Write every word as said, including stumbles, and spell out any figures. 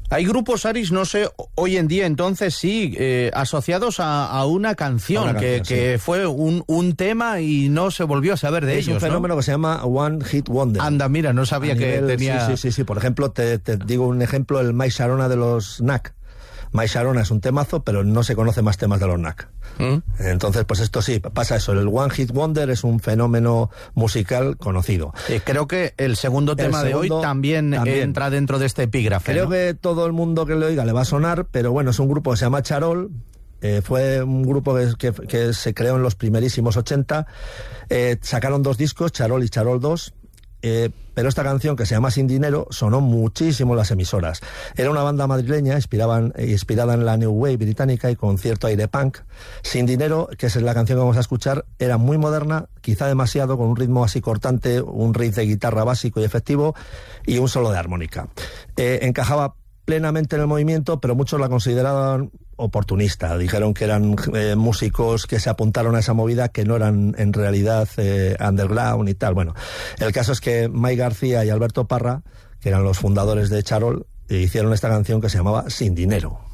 Hay grupos, Aris, no sé, hoy en día entonces sí, eh, asociados a, a una canción, a una que, canción que sí. fue un, un tema y no se volvió a saber de es ellos, un fenómeno, ¿no? Que se llama One Hit Wonder. Anda, mira, no sabía nivel, que tenía... Sí, sí, sí, sí. Por ejemplo, te, te digo un ejemplo, el My Sharona de los Knack. My Sharona es un temazo, pero no se conoce más temas de los Knack. ¿Mm? Entonces, pues esto sí, pasa eso. El One Hit Wonder es un fenómeno musical conocido. Eh, creo que el segundo tema el segundo, de hoy también, también entra dentro de este epígrafe. Creo ¿no? que todo el mundo que le oiga le va a sonar, pero bueno, es un grupo que se llama Charol. Eh, fue un grupo que, que, que se creó en los primerísimos ochenta. Eh, sacaron dos discos, Charol y Charol dos. Eh, pero esta canción, que se llama Sin Dinero, sonó muchísimo en las emisoras. Era una banda madrileña inspiraban, inspirada en la New Wave británica y con cierto aire punk. Sin Dinero, que es la canción que vamos a escuchar, era muy moderna, quizá demasiado, con un ritmo así cortante, un riff de guitarra básico y efectivo y un solo de armónica. Eh, encajaba plenamente en el movimiento, pero muchos la consideraban oportunista. Dijeron que eran eh, músicos que se apuntaron a esa movida, que no eran en realidad eh, underground y tal. Bueno, el caso es que Mike García y Alberto Parra, que eran los fundadores de Charol, hicieron esta canción que se llamaba Sin Dinero.